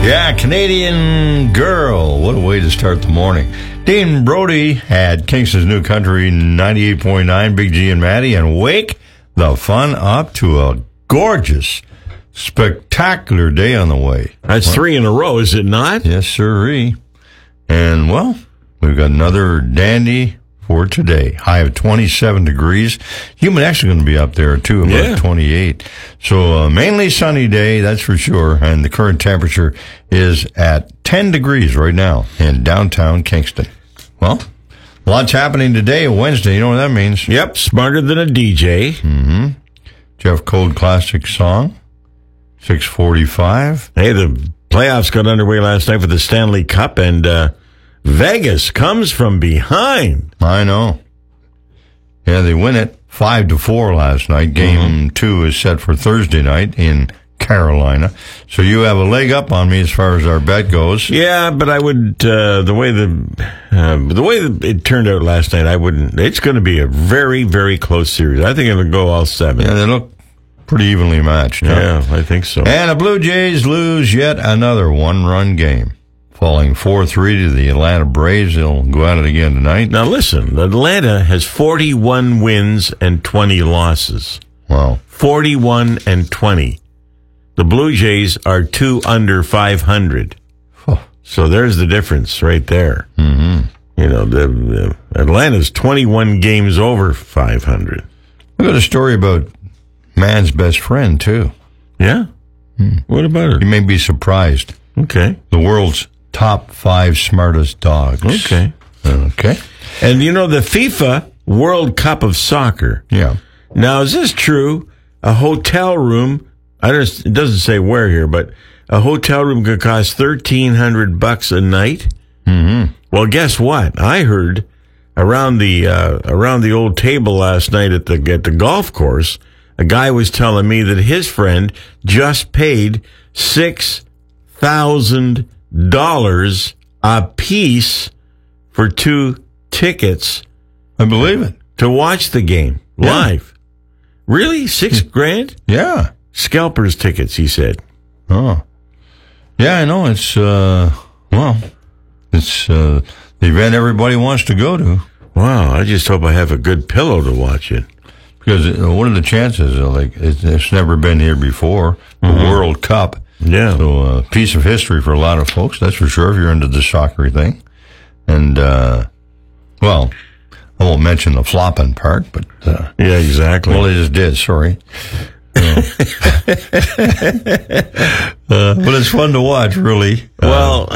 Yeah, Canadian Girl. What a way to start the morning. Dean Brody had Kingston's New Country 98.9, Big G and Maddie, and wake the fun up to a gorgeous, spectacular day on the way. That's three in a row, is it not? Yes, sirree. And, well, we've got another dandy for today. High of 27 degrees. Humid actually going to be up there, too, about 28. So, mainly sunny day, that's for sure. And the current temperature is at 10 degrees right now in downtown Kingston. Well, lots happening today, Wednesday. You know what that means? Yep, smarter than a DJ. Mm-hmm. Jeff Code classic song, 6:45. Hey, the playoffs got underway last night for the Stanley Cup, and Vegas comes from behind. I know. Yeah, they win it 5-4 last night. Game 2 is set for Thursday night in Carolina. So you have a leg up on me as far as our bet goes. Yeah, but I would the way that it turned out last night, I wouldn't. It's going to be a very, very close series. I think it'll go all 7. Yeah, they look pretty evenly matched. Yeah, I think so. And the Blue Jays lose yet another one-run game, falling 4-3 to the Atlanta Braves. They'll go at it again tonight. Now listen, Atlanta has 41 wins and 20 losses. Wow. 41 and 20. The Blue Jays are 2 under 500. So there's the difference right there. Mm-hmm. You know, the Atlanta's 21 games over 500. We got a story about man's best friend, too. Yeah? What about it? You may be surprised. Okay. The world's top 5 smartest dogs. Okay. Okay. And you know, the FIFA World Cup of Soccer. Yeah. Now, is this true? A hotel room, it doesn't say where here, but a hotel room could cost $1,300 a night. Mm-hmm. Well, guess what? I heard around the old table last night at the golf course, a guy was telling me that his friend just paid $6,000 a piece for 2 tickets. I believe it. To watch the game live. Really? $6,000? Yeah. Scalpers tickets, he said. Oh. Yeah, I know. It's, it's the event everybody wants to go to. Wow, I just hope I have a good pillow to watch it. Because what are the chances? It's never been here before. The World Cup. Yeah. So a piece of history for a lot of folks, that's for sure, if you're into the soccer thing. And, well, I won't mention the flopping part, but... yeah, exactly. Well, they just did, sorry. But it's fun to watch, really. Well...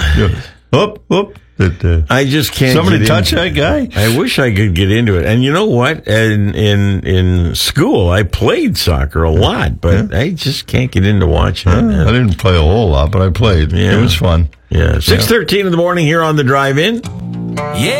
I just can't. Somebody touch that guy? I wish I could get into it. And you know what? In school, I played soccer a lot, but I just can't get into watching it. I didn't play a whole lot, but I played. Yeah. It was fun. Yeah. 6:13 in the morning here on the Drive-In. Yeah.